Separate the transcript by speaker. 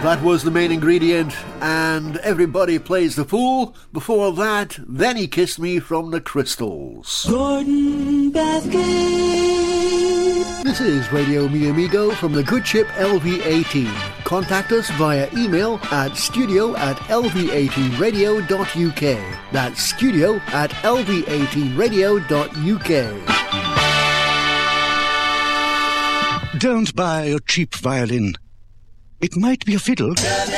Speaker 1: That was the main ingredient, and Everybody Plays the Fool. Before that, Then He Kissed Me from the Crystals.
Speaker 2: Gordon Bathgate.
Speaker 1: This is Radio Mi Amigo from the good ship LV-18. Contact us via email at studio@lv18radio.uk. That's studio@lv18radio.uk.
Speaker 3: Don't buy a cheap violin. It might be a fiddle.